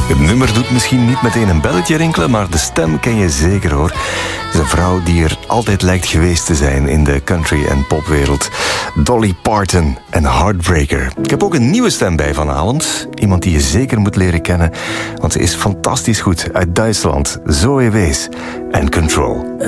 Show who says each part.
Speaker 1: Het nummer doet misschien niet meteen een belletje rinkelen, maar de stem ken je zeker hoor. Het is een vrouw die er altijd lijkt geweest te zijn in de country- en popwereld. Dolly Parton en Heartbreaker. Ik heb ook een nieuwe stem bij vanavond. Iemand die je zeker moet leren kennen, want ze is fantastisch goed. Uit Duitsland, Zoe Wees en Control.